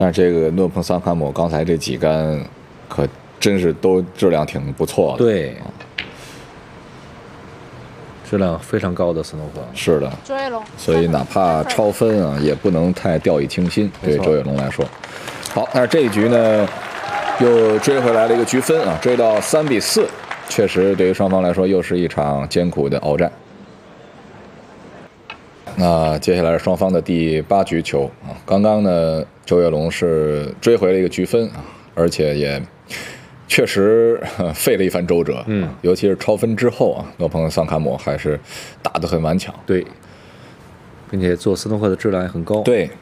但是这个诺彭桑坎姆刚才这几杆，可真是都质量挺不错的。 对，质量非常高的斯诺克。 是的， 周跃龙， 所以哪怕超分啊，也不能太掉以轻心。对周跃龙来说，好，但是这一局呢，又追回来了一个局分啊，追到3-4，确实对于双方来说又是一场艰苦的鏖战。那接下来是双方的第8局球啊，刚刚呢，周跃龙是追回了一个局分啊，而且也确实费了一番周折，尤其是超分之后啊，诺彭桑坎姆还是打得很顽强， 对，并且做斯诺克的质量也很高， 对，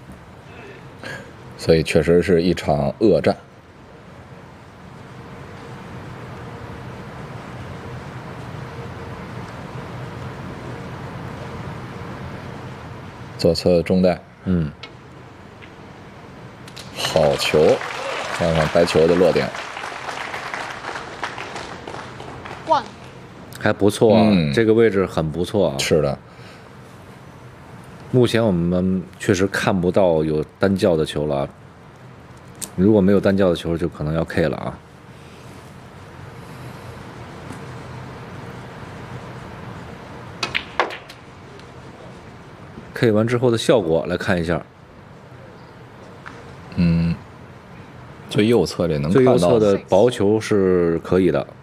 所以确实是一场恶战。左侧中带，好球，看看白球的落点， 还不错啊，这个位置很不错啊。 是的， 目前我们确实看不到有单教的球了，如果没有单教的球，就可能要 K 了啊。K 完之后的效果来看一下。 最右侧这能看到最右侧的薄球是可以的，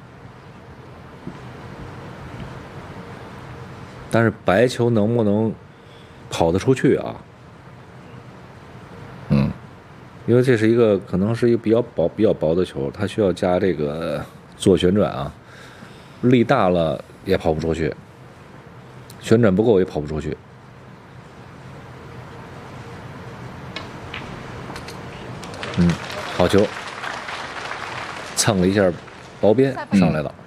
但是白球能不能跑得出去啊？因为这是一个可能是一个比较薄的球，它需要加这个左旋转啊，力大了也跑不出去，旋转不够也跑不出去。好球，蹭了一下薄边上来了。